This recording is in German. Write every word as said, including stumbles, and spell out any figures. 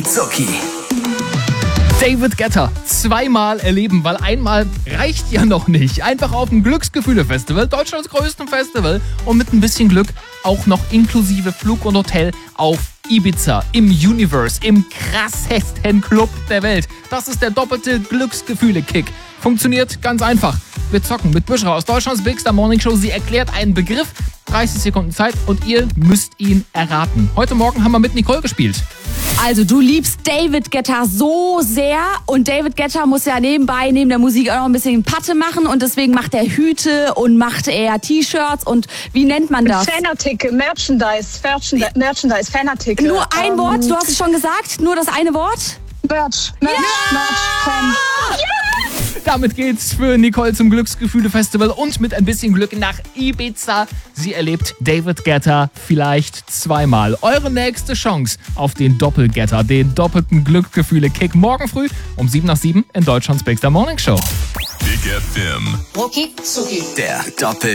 Zucki. David Guetta zweimal erleben, weil einmal reicht ja noch nicht. Einfach auf dem Glücksgefühle-Festival, Deutschlands größten Festival, und mit ein bisschen Glück auch noch inklusive Flug und Hotel auf Ibiza, im Universe, im krassesten Club der Welt. Das ist der doppelte Glücksgefühle-Kick. Funktioniert ganz einfach. Wir zocken mit Buschra aus Deutschlands Big Star Morning Show. Sie erklärt einen Begriff, dreißig Sekunden Zeit, und ihr müsst ihn erraten. Heute Morgen haben wir mit Nicole gespielt. Also du liebst David Guetta so sehr, und David Guetta muss ja nebenbei, neben der Musik auch noch ein bisschen Patte machen, und deswegen macht er Hüte und macht er T-Shirts und wie nennt man das? Fanartikel, Merchandise, Merchandise, Merchandise, Fanartikel. Nur ein ähm, Wort, du hast es schon gesagt, nur das eine Wort? Merch, Merch, Ja! Merch, Fan. Damit geht's für Nicole zum Glücksgefühle-Festival und mit ein bisschen Glück nach Ibiza. Sie erlebt David Guetta vielleicht zweimal. Eure nächste Chance auf den Doppelgetter, den doppelten Glücksgefühle-Kick. Morgen früh um sieben nach sieben in Deutschlands Big Star Morning Show. Big F M. Rucki Zucki. Der Doppel